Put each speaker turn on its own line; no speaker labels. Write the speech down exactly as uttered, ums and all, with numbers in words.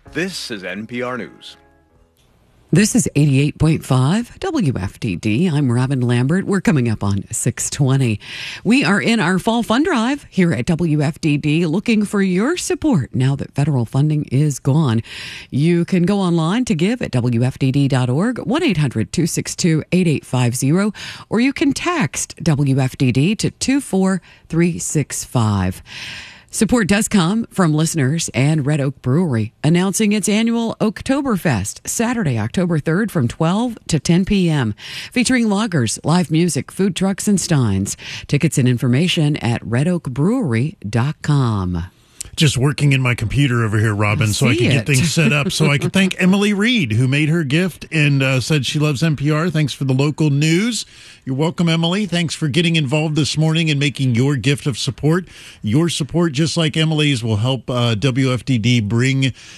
This is N P R News.
This is eighty-eight point five W F D D. I'm Robin Lambert. We're coming up on six twenty. We are in our fall fund drive here at W F D D looking for your support now that federal funding is gone. You can go online to give at W F D D dot org, one eight hundred two six two eight eight five zero, or you can text W F D D to two four three six five. Support does come from listeners and Red Oak Brewery, announcing its annual Oktoberfest, Saturday, October third from twelve to ten p.m., featuring lagers, live music, food trucks, and steins. Tickets and information at red oak brewery dot com.
Just working in my computer over here, Robin, so I can get things set up. So I can thank Emily Reed, who made her gift and uh, said she loves N P R. Thanks for the local news. You're welcome, Emily. Thanks for getting involved this morning and making your gift of support. Your support, just like Emily's, will help uh, W F D D bring